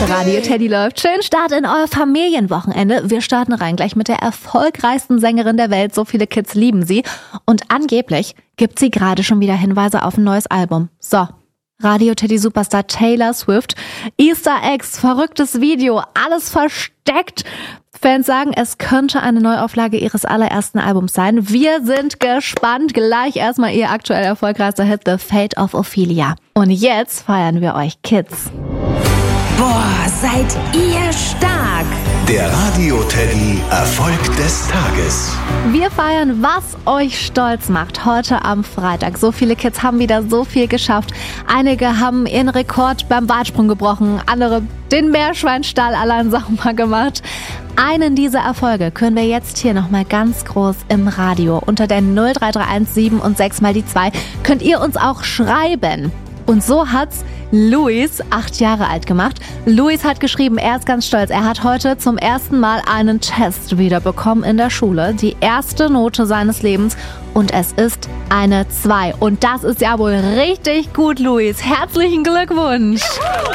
Radio Teddy läuft. Schön Start in euer Familienwochenende. Wir starten rein gleich mit der erfolgreichsten Sängerin der Welt. So viele Kids lieben sie. Und angeblich gibt sie gerade schon wieder Hinweise auf ein neues Album. So, Radio Teddy Superstar Taylor Swift. Easter Eggs, verrücktes Video, alles versteckt. Fans sagen, es könnte eine Neuauflage ihres allerersten Albums sein. Wir sind gespannt. Gleich erstmal ihr aktuell erfolgreichster Hit, The Fate of Ophelia. Und jetzt feiern wir euch Kids. Boah, seid ihr stark! Der Radio Teddy Erfolg des Tages. Wir feiern, was euch stolz macht, heute am Freitag. So viele Kids haben wieder so viel geschafft. Einige haben ihren Rekord beim Weitsprung gebrochen, andere den Meerschweinstall allein sauber gemacht. Einen dieser Erfolge können wir jetzt hier nochmal ganz groß im Radio. Unter der 0331 7 und 6 mal die 2 könnt ihr uns auch schreiben. Und so hat's Luis, 8 Jahre alt, gemacht. Luis hat geschrieben, er ist ganz stolz. Er hat heute zum ersten Mal einen Test wiederbekommen in der Schule. Die erste Note seines Lebens. Und es ist eine 2. Und das ist ja wohl richtig gut, Luis. Herzlichen Glückwunsch!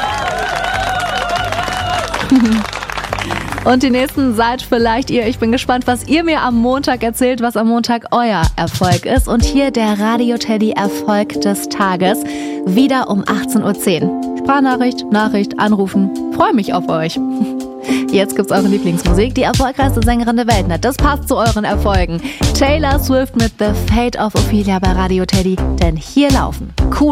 Und die nächsten seid vielleicht ihr. Ich bin gespannt, was ihr mir am Montag erzählt, was am Montag euer Erfolg ist. Und hier der Radio Teddy Erfolg des Tages. Wieder um 18:10 Uhr. Sprachnachricht, Nachricht, anrufen. Freue mich auf euch. Jetzt gibt's eure Lieblingsmusik. Die erfolgreichste Sängerin der Welt. Das passt zu euren Erfolgen. Taylor Swift mit The Fate of Ophelia bei Radio Teddy. Denn hier laufen coole